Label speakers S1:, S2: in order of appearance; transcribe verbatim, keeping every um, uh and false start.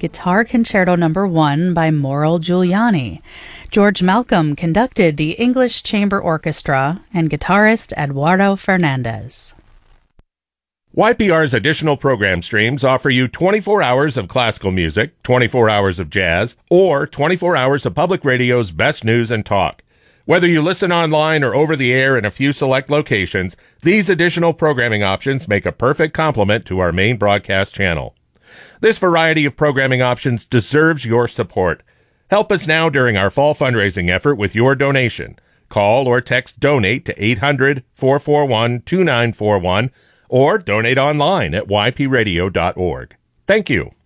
S1: Guitar Concerto Number one by Mauro Giuliani. George Malcolm conducted the English Chamber Orchestra, and guitarist Eduardo Fernandez.
S2: Y P R's additional program streams offer you twenty-four hours of classical music, twenty-four hours of jazz, or twenty-four hours of public radio's best news and talk. Whether you listen online or over the air in a few select locations, these additional programming options make a perfect complement to our main broadcast channel. This variety of programming options deserves your support. Help us now during our fall fundraising effort with your donation. Call or text DONATE to eight hundred, four four one, two nine four one or donate online at y p radio dot org. Thank you.